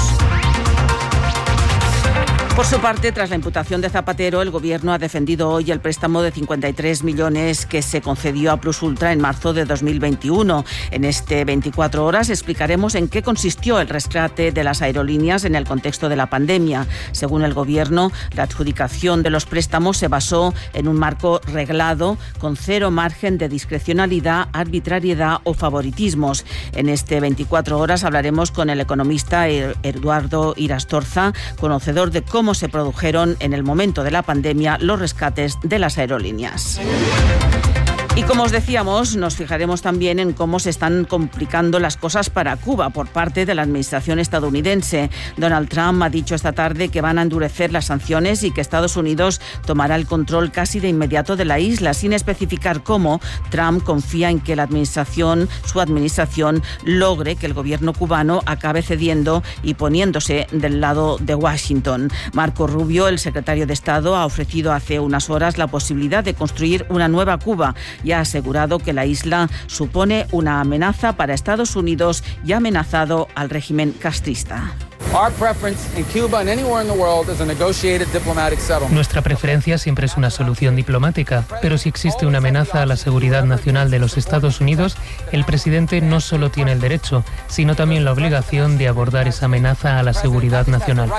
Por su parte, tras la imputación de Zapatero, el Gobierno ha defendido hoy el préstamo de 53 millones que se concedió a Plus Ultra en marzo de 2021. En este 24 horas explicaremos en qué consistió el rescate de las aerolíneas en el contexto de la pandemia. Según el Gobierno, la adjudicación de los préstamos se basó en un marco reglado con cero margen de discrecionalidad, arbitrariedad o favoritismos. En este 24 horas hablaremos con el economista Eduardo Irastorza, conocedor de cómo se produjeron en el momento de la pandemia los rescates de las aerolíneas. Y como os decíamos, nos fijaremos también en cómo se están complicando las cosas para Cuba por parte de la administración estadounidense. Donald Trump ha dicho esta tarde que van a endurecer las sanciones y que Estados Unidos tomará el control casi de inmediato de la isla, sin especificar cómo. Trump confía en que su administración logre que el gobierno cubano acabe cediendo y poniéndose del lado de Washington. Marco Rubio, el secretario de Estado, ha ofrecido hace unas horas la posibilidad de construir una nueva Cuba y ha asegurado que la isla supone una amenaza para Estados Unidos y ha amenazado al régimen castrista. Nuestra preferencia siempre es una solución diplomática, pero si existe una amenaza a la seguridad nacional de los Estados Unidos, el presidente no solo tiene el derecho, sino también la obligación de abordar esa amenaza a la seguridad nacional.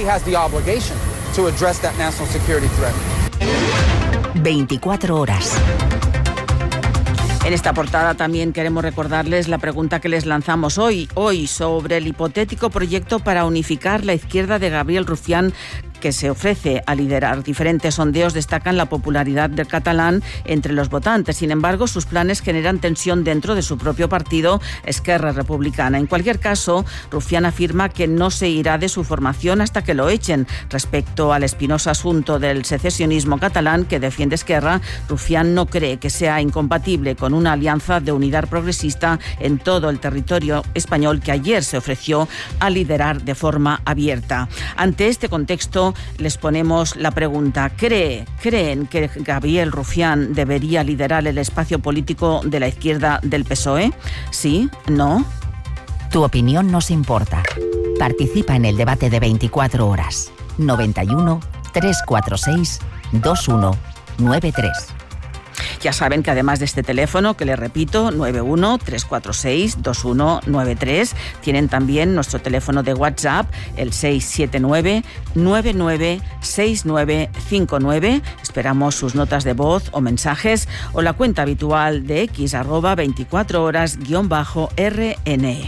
24 horas. En esta portada también queremos recordarles la pregunta que les lanzamos hoy sobre el hipotético proyecto para unificar la izquierda de Gabriel Rufián, que se ofrece a liderar. Diferentes sondeos destacan la popularidad del catalán entre los votantes. Sin embargo, sus planes generan tensión dentro de su propio partido, Esquerra Republicana. En cualquier caso, Rufián afirma que no se irá de su formación hasta que lo echen. Respecto al espinoso asunto del secesionismo catalán que defiende Esquerra, Rufián no cree que sea incompatible con una alianza de unidad progresista en todo el territorio español que ayer se ofreció a liderar de forma abierta. Ante este contexto, les ponemos la pregunta: ¿creen que Gabriel Rufián debería liderar el espacio político de la izquierda del PSOE? ¿Sí? ¿No? Tu opinión nos importa. Participa en el debate de 24 horas. 91 346 2193. Ya saben que además de este teléfono, que les repito, 91-346-2193, tienen también nuestro teléfono de WhatsApp, el 679-996959. Esperamos sus notas de voz o mensajes, o la cuenta habitual de X, @24horas_RN.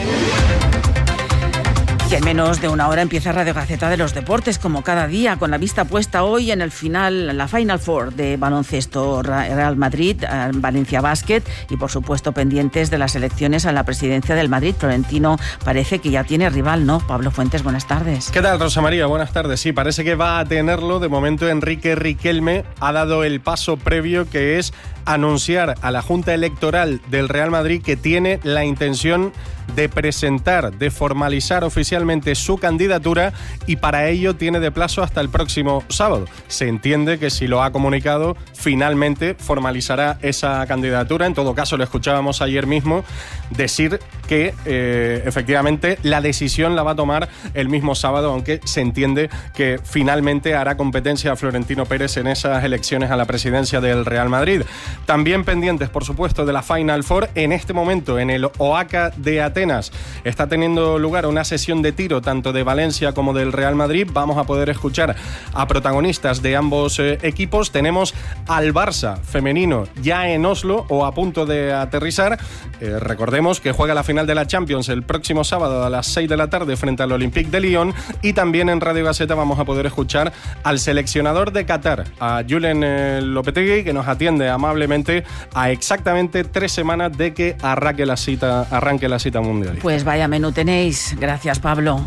Y en menos de una hora empieza Radio Gaceta de los Deportes, como cada día, con la vista puesta hoy en la Final Four de baloncesto, Real Madrid, Valencia Basket, y por supuesto pendientes de las elecciones a la presidencia del Madrid. Florentino parece que ya tiene rival, ¿no? Pablo Fuentes, buenas tardes. ¿Qué tal, Rosa María? Buenas tardes. Sí, parece que va a tenerlo. De momento, Enrique Riquelme ha dado el paso previo, que es anunciar a la Junta Electoral del Real Madrid que tiene la intención de presentar, de formalizar oficialmente su candidatura, y para ello tiene de plazo hasta el próximo sábado. Se entiende que si lo ha comunicado, finalmente formalizará esa candidatura. En todo caso, lo escuchábamos ayer mismo decir que efectivamente la decisión la va a tomar el mismo sábado, aunque se entiende que finalmente hará competencia a Florentino Pérez en esas elecciones a la presidencia del Real Madrid. También pendientes, por supuesto, de la Final Four. En este momento, en el Oaca de Atenas, está teniendo lugar una sesión de tiro tanto de Valencia como del Real Madrid. Vamos a poder escuchar a protagonistas de ambos equipos. Tenemos al Barça femenino ya en Oslo, o a punto de aterrizar. Recordemos que juega la final de la Champions el próximo sábado a las 6 de la tarde frente al Olympique de Lyon. Y también en Radio Gaceta vamos a poder escuchar al seleccionador de Qatar, a Julen Lopetegui, que nos atiende amablemente a exactamente 3 semanas de que arranque la cita mundial. Pues vaya menú tenéis. Gracias, Pablo.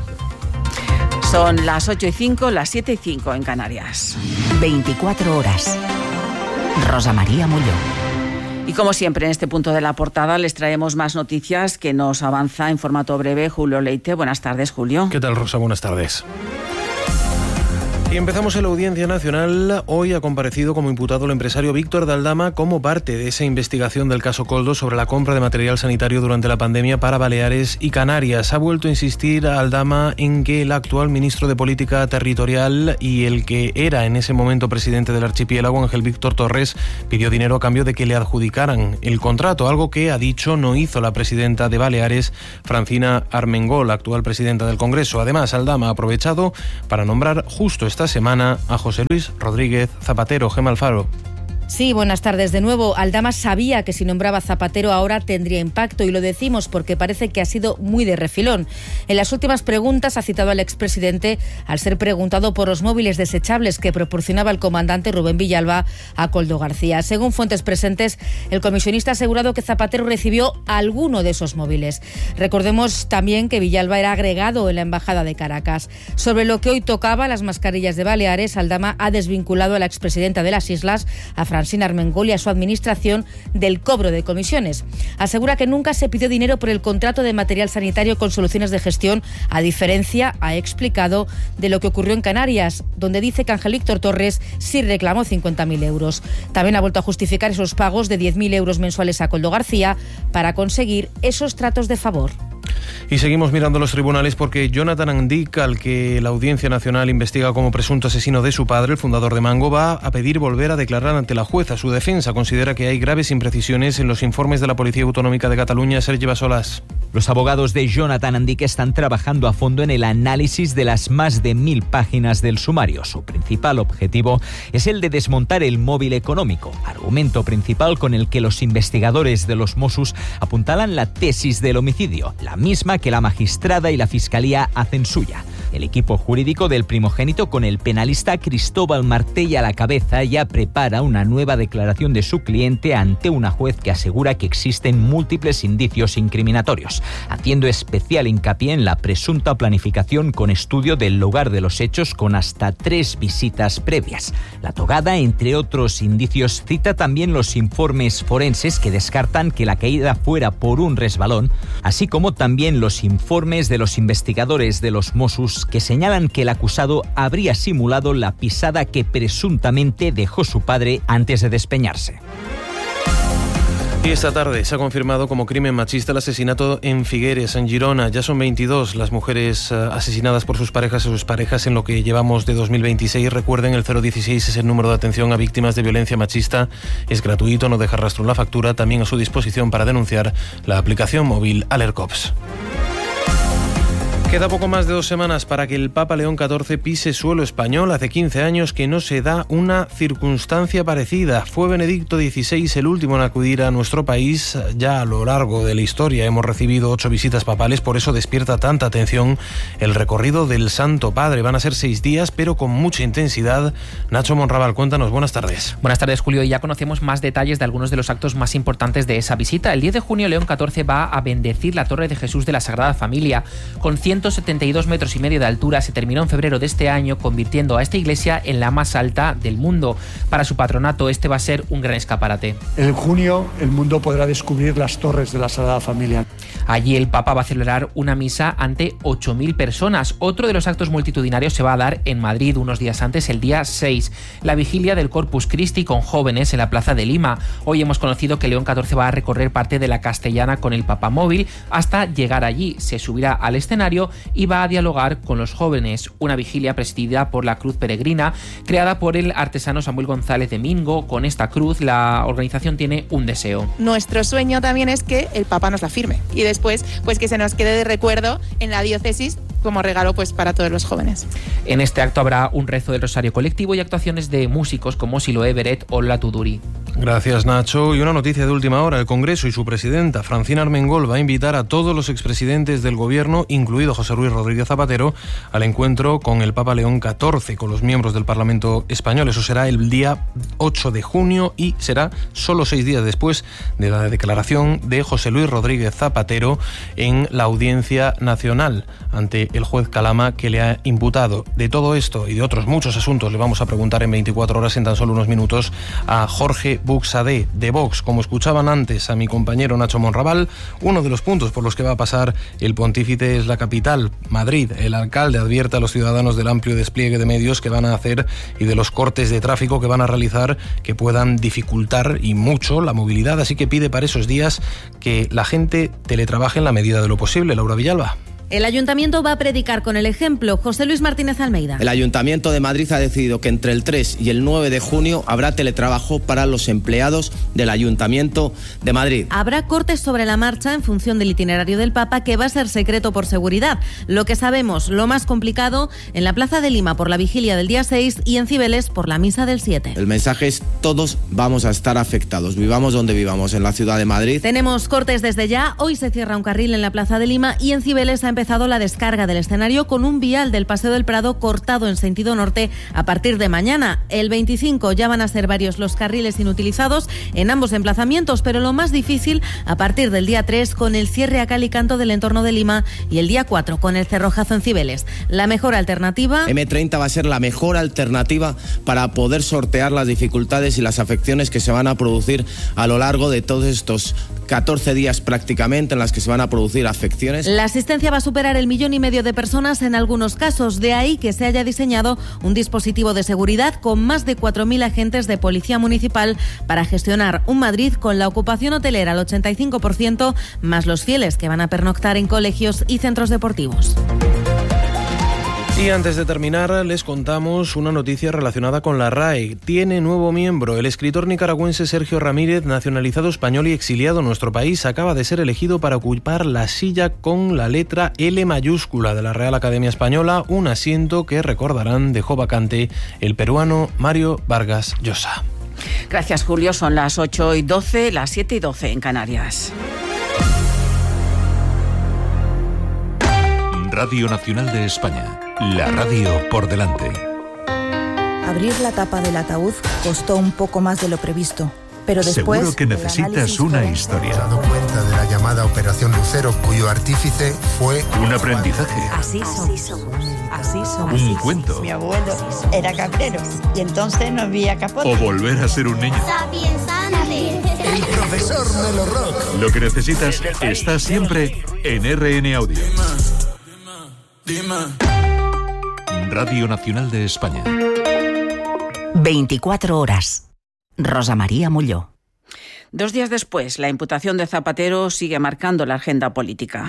Son las 8:05, las 7:05 en Canarias. 24 horas. Rosa María Molló. Y como siempre, en este punto de la portada les traemos más noticias que nos avanza en formato breve Julio Leite. Buenas tardes, Julio. ¿Qué tal, Rosa? Buenas tardes. Y empezamos en la Audiencia Nacional. Hoy ha comparecido como imputado el empresario Víctor de Aldama como parte de esa investigación del caso Koldo sobre la compra de material sanitario durante la pandemia para Baleares y Canarias. Ha vuelto a insistir a Aldama en que el actual ministro de Política Territorial y el que era en ese momento presidente del archipiélago, Ángel Víctor Torres, pidió dinero a cambio de que le adjudicaran el contrato, algo que, ha dicho, no hizo la presidenta de Baleares, Francina Armengol, actual presidenta del Congreso. Además, Aldama ha aprovechado para nombrar justo esta semana a José Luis Rodríguez Zapatero. Gemma Alfaro. Sí, buenas tardes de nuevo. Aldama sabía que si nombraba a Zapatero ahora tendría impacto, y lo decimos porque parece que ha sido muy de refilón. En las últimas preguntas ha citado al expresidente al ser preguntado por los móviles desechables que proporcionaba el comandante Rubén Villalba a Koldo García. Según fuentes presentes, el comisionista ha asegurado que Zapatero recibió alguno de esos móviles. Recordemos también que Villalba era agregado en la Embajada de Caracas. Sobre lo que hoy tocaba, las mascarillas de Baleares, Aldama ha desvinculado a la expresidenta de las Islas, a Francina Armengol, y a su administración del cobro de comisiones. Asegura que nunca se pidió dinero por el contrato de material sanitario con soluciones de gestión, a diferencia, ha explicado, de lo que ocurrió en Canarias, donde dice que Ángel Víctor Torres sí reclamó 50.000 euros. También ha vuelto a justificar esos pagos de 10.000 euros mensuales a Koldo García para conseguir esos tratos de favor. Y seguimos mirando los tribunales porque Jonathan Andic, al que la Audiencia Nacional investiga como presunto asesino de su padre, el fundador de Mango, va a pedir volver a declarar ante la jueza. Su defensa considera que hay graves imprecisiones en los informes de la Policía Autonómica de Cataluña. Sergi Bassolas. Los abogados de Jonathan Andic están trabajando a fondo en el análisis de las más de 1.000 páginas del sumario. Su principal objetivo es el de desmontar el móvil económico, argumento principal con el que los investigadores de los Mossos apuntalan la tesis del homicidio, la misma que la magistrada y la fiscalía hacen suya. El equipo jurídico del primogénito, con el penalista Cristóbal Martell a la cabeza, ya prepara una nueva declaración de su cliente ante una juez que asegura que existen múltiples indicios incriminatorios, haciendo especial hincapié en la presunta planificación con estudio del lugar de los hechos, con hasta 3 visitas previas. La togada, entre otros indicios, cita también los informes forenses que descartan que la caída fuera por un resbalón, así como también los informes de los investigadores de los Mossos, que señalan que el acusado habría simulado la pisada que presuntamente dejó su padre antes de despeñarse. Y esta tarde se ha confirmado como crimen machista el asesinato en Figueres, en Girona. Ya son 22 las mujeres asesinadas por sus parejas o sus parejas en lo que llevamos de 2026. Recuerden, el 016 es el número de atención a víctimas de violencia machista. Es gratuito, no deja rastro en la factura. También a su disposición para denunciar la aplicación móvil Alercops. Queda poco más de 2 semanas para que el Papa León XIV pise suelo español. Hace 15 años que no se da una circunstancia parecida. Fue Benedicto XVI el último en acudir a nuestro país. Ya a lo largo de la historia hemos recibido 8 visitas papales, por eso despierta tanta atención el recorrido del Santo Padre. Van a ser 6 días, pero con mucha intensidad. Nacho Monraval, cuéntanos, buenas tardes. Buenas tardes, Julio. Y ya conocemos más detalles de algunos de los actos más importantes de esa visita. El 10 de junio, León XIV va a bendecir la Torre de Jesús de la Sagrada Familia. Con 172 metros y medio de altura, se terminó en febrero de este año, convirtiendo a esta iglesia en la más alta del mundo. Para su patronato, este va a ser un gran escaparate. En junio, el mundo podrá descubrir las torres de la Sagrada Familia. Allí el Papa va a celebrar una misa ante 8.000 personas. Otro de los actos multitudinarios se va a dar en Madrid unos días antes, el día 6, la vigilia del Corpus Christi con jóvenes en la Plaza de Lima. Hoy hemos conocido que León XIV va a recorrer parte de la Castellana con el papamóvil hasta llegar allí. Se subirá al escenario y va a dialogar con los jóvenes. Una vigilia presidida por la Cruz Peregrina, creada por el artesano Samuel González de Mingo. Con esta cruz, la organización tiene un deseo. Nuestro sueño también es que el Papa nos la firme y después pues que se nos quede de recuerdo en la diócesis como regalo pues para todos los jóvenes. En este acto habrá un rezo del Rosario colectivo y actuaciones de músicos como Siloé Beret o La Tuduri. Gracias, Nacho. Y una noticia de última hora. El Congreso y su presidenta, Francina Armengol, va a invitar a todos los expresidentes del Gobierno, incluido José Luis Rodríguez Zapatero, al encuentro con el Papa León XIV, con los miembros del Parlamento español. Eso será el día 8 de junio y será solo 6 días después de la declaración de José Luis Rodríguez Zapatero en la Audiencia Nacional ante el juez Calama, que le ha imputado. De todo esto y de otros muchos asuntos le vamos a preguntar en 24 horas, en tan solo unos minutos, a Jorge Buxadé de Vox. Como escuchaban antes a mi compañero Nacho Monraval, uno de los puntos por los que va a pasar el pontífice es la capital, Madrid. El alcalde advierte a los ciudadanos del amplio despliegue de medios que van a hacer y de los cortes de tráfico que van a realizar, que puedan dificultar y mucho la movilidad, así que pide para esos días que la gente teletrabaje en la medida de lo posible. Laura Villalba. El Ayuntamiento va a predicar con el ejemplo. José Luis Martínez Almeida. El Ayuntamiento de Madrid ha decidido que entre el 3 y el 9 de junio habrá teletrabajo para los empleados del Ayuntamiento de Madrid. Habrá cortes sobre la marcha en función del itinerario del Papa, que va a ser secreto por seguridad. Lo que sabemos, lo más complicado, en la Plaza de Lima por la vigilia del día 6 y en Cibeles por la misa del 7. El mensaje es: todos vamos a estar afectados, vivamos donde vivamos, en la ciudad de Madrid. Tenemos cortes desde ya. Hoy se cierra un carril en la Plaza de Lima y en Cibeles ha empezado la descarga del escenario con un vial del Paseo del Prado cortado en sentido norte a partir de mañana. El 25 ya van a ser varios los carriles inutilizados en ambos emplazamientos, pero lo más difícil a partir del día 3 con el cierre a cal y canto del entorno de Lima y el día 4 con el cerrojazo en Cibeles. La mejor alternativa... M30 va a ser la mejor alternativa para poder sortear las dificultades y las afecciones que se van a producir a lo largo de todos estos 14 días prácticamente en las que se van a producir afecciones. La asistencia va a superar el 1,5 millones de personas en algunos casos, de ahí que se haya diseñado un dispositivo de seguridad con más de 4.000 agentes de policía municipal para gestionar un Madrid con la ocupación hotelera al 85%, más los fieles que van a pernoctar en colegios y centros deportivos. Y antes de terminar, les contamos una noticia relacionada con la RAE. Tiene nuevo miembro. El escritor nicaragüense Sergio Ramírez, nacionalizado español y exiliado en nuestro país, acaba de ser elegido para ocupar la silla con la letra L mayúscula de la Real Academia Española, un asiento que, recordarán, dejó vacante el peruano Mario Vargas Llosa. Gracias, Julio. Son las 8:12, las 7:12 en Canarias. Radio Nacional de España. La radio por delante. Abrir la tapa del ataúd costó un poco más de lo previsto, pero después... Seguro que necesitas una historia. He dado cuenta de la llamada Operación Lucero, cuyo artífice fue... Un aprendizaje. Así somos. Un cuento. Mi abuelo era cabrero y entonces no había capote. O volver a ser un niño. El profesor Melo Rock. Lo que necesitas está siempre en RN Audio. Radio Nacional de España. 24 horas. Rosa María Molló. 2 días después, la imputación de Zapatero sigue marcando la agenda política.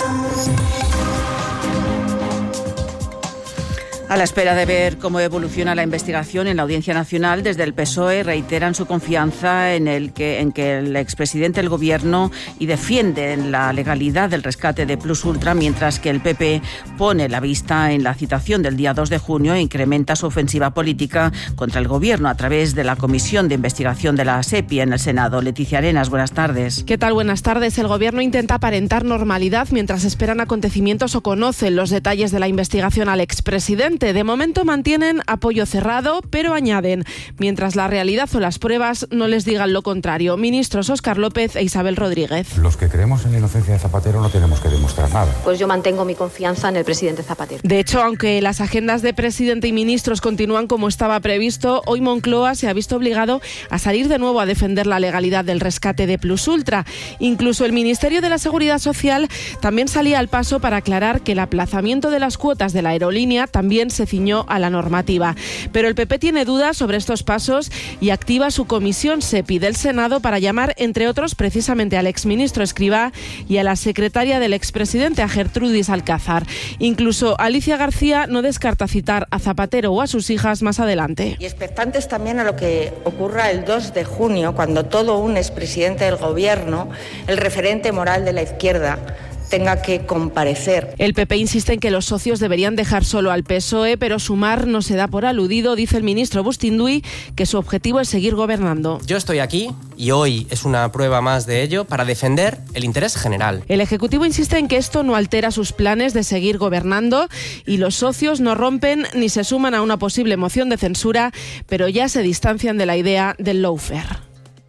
A la espera de ver cómo evoluciona la investigación en la Audiencia Nacional, desde el PSOE reiteran su confianza en que el expresidente del Gobierno y defienden la legalidad del rescate de Plus Ultra, mientras que el PP pone la vista en la citación del día 2 de junio e incrementa su ofensiva política contra el Gobierno a través de la Comisión de Investigación de la SEPI en el Senado. Leticia Arenas, buenas tardes. ¿Qué tal? Buenas tardes. El Gobierno intenta aparentar normalidad mientras esperan acontecimientos o conocen los detalles de la investigación al expresidente. De momento mantienen apoyo cerrado, pero añaden, mientras la realidad o las pruebas no les digan lo contrario. Ministros Óscar López e Isabel Rodríguez. Los que creemos en la inocencia de Zapatero no tenemos que demostrar nada. Pues yo mantengo mi confianza en el presidente Zapatero. De hecho, aunque las agendas de presidente y ministros continúan como estaba previsto, hoy Moncloa se ha visto obligado a salir de nuevo a defender la legalidad del rescate de Plus Ultra. Incluso el Ministerio de la Seguridad Social también salía al paso para aclarar que el aplazamiento de las cuotas de la aerolínea también se ciñó a la normativa. Pero el PP tiene dudas sobre estos pasos y activa su comisión SEPI del Senado para llamar, entre otros, precisamente al exministro Escrivá y a la secretaria del expresidente, a Gertrudis Alcázar. Incluso Alicia García no descarta citar a Zapatero o a sus hijas más adelante. Y expectantes también a lo que ocurra el 2 de junio, cuando todo un expresidente del Gobierno, el referente moral de la izquierda, tenga que comparecer. El PP insiste en que los socios deberían dejar solo al PSOE, pero Sumar no se da por aludido. Dice el ministro Bustinduy que su objetivo es seguir gobernando. Yo estoy aquí, y hoy es una prueba más de ello, para defender el interés general. El Ejecutivo insiste en que esto no altera sus planes de seguir gobernando y los socios no rompen ni se suman a una posible moción de censura, pero ya se distancian de la idea del lawfare.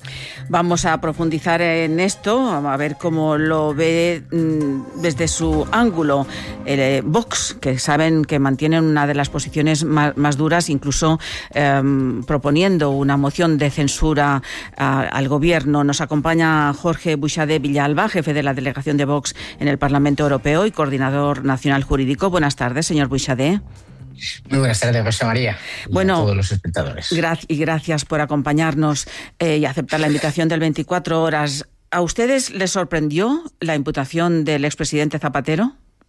Vamos a profundizar en esto, a ver cómo lo ve desde su ángulo Vox, que saben que mantienen una de las posiciones más duras, incluso proponiendo una moción de censura al Gobierno. Nos acompaña Jorge Buixade Villalba, jefe de la delegación de Vox en el Parlamento Europeo y coordinador nacional jurídico. Buenas tardes, señor Buixade. Muy buenas tardes, José María, y a todos los espectadores. Gracias por acompañarnos y aceptar la invitación del 24 horas. ¿A ustedes les sorprendió la imputación del expresidente Zapatero?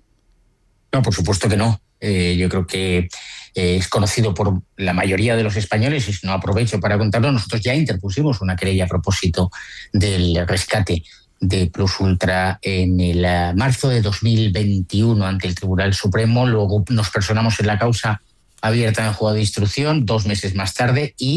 No, por supuesto que no. Yo creo que es conocido por la mayoría de los españoles, y si no aprovecho para contarlo, nosotros ya interpusimos una querella a propósito del rescate de Plus Ultra en el marzo de 2021 ante el Tribunal Supremo. Luego nos personamos en la causa abierta en juzgado de instrucción 2 meses más tarde y